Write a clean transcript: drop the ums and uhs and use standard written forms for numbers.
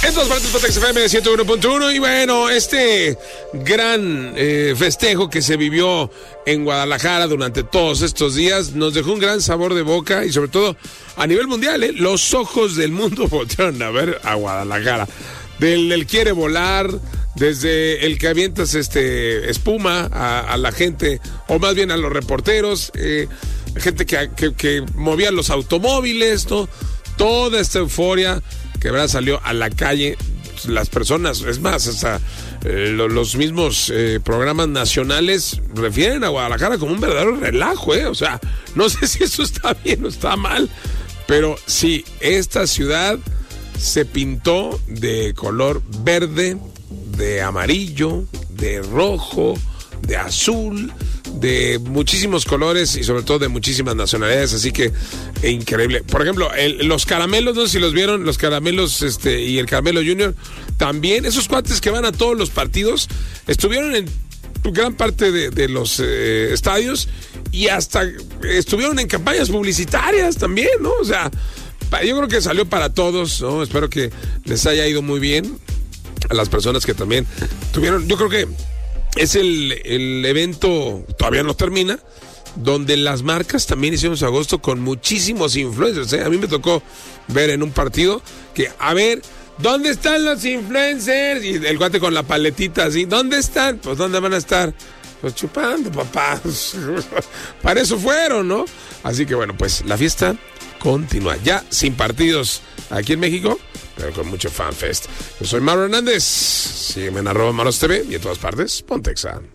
En todas partes, Pontex FM 101.1. Y bueno, este gran festejo que se vivió en Guadalajara durante todos estos días nos dejó un gran sabor de boca y sobre todo a nivel mundial, los ojos del mundo voltearon a ver a Guadalajara. Del quiere volar, desde el que avientas espuma a la gente, o más bien a los reporteros, gente que movía los automóviles, ¿no? Toda esta euforia que verdad salió a la calle, las personas, es más, hasta los mismos programas nacionales refieren a Guadalajara como un verdadero relajo, o sea, no sé si eso está bien o está mal, pero sí, esta ciudad se pintó de color verde, de amarillo, de rojo, de azul, de muchísimos colores y sobre todo de muchísimas nacionalidades, así que increíble. Por ejemplo, los caramelos, no sé si los vieron, los caramelos y el Caramelo Junior, también esos cuates que van a todos los partidos, estuvieron en gran parte de los estadios y hasta estuvieron en campañas publicitarias también, ¿no? O sea, yo creo que salió para todos, ¿no? Espero que les haya ido muy bien a las personas que también tuvieron. Yo creo que es el evento, todavía no termina, donde las marcas también hicieron su agosto con muchísimos influencers, A mí me tocó ver en un partido que, a ver, ¿dónde están los influencers? Y el cuate con la paletita así, ¿dónde están? Pues, ¿dónde van a estar? Pues chupando, papá. Para eso fueron, ¿no? Así que bueno, pues la fiesta continúa. Ya sin partidos aquí en México, pero con mucho FanFest. Yo soy Mauro Hernández. Sígueme en @MarosTV y en todas partes, Pontexa.